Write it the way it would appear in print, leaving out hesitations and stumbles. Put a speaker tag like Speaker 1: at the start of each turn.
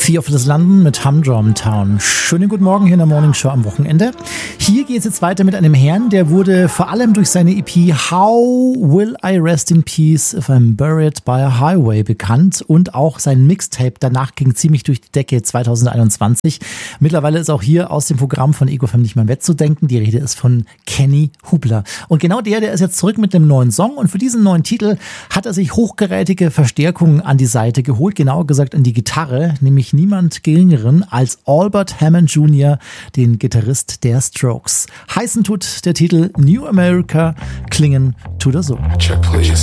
Speaker 1: Theophilus London mit Humdrum Town. Schönen guten Morgen hier in der Morning Show am Wochenende. Hier geht es jetzt weiter mit einem Herrn, der wurde vor allem durch seine EP How Will I Rest in Peace If I'm Buried by a Highway bekannt und auch sein Mixtape danach ging ziemlich durch die Decke 2021. Mittlerweile ist auch hier aus dem Programm von EgoFam nicht mehr wegzudenken. Die Rede ist von Kenny Hubler. Und genau der ist jetzt zurück mit einem neuen Song und für diesen neuen Titel hat er sich hochgerätige Verstärkungen an die Seite geholt, genauer gesagt an die Gitarre, nämlich niemand geringeren als Albert Hammond Jr., den Gitarrist der Strokes. Heißen tut der Titel New America, Klingen tut er so.
Speaker 2: Check please.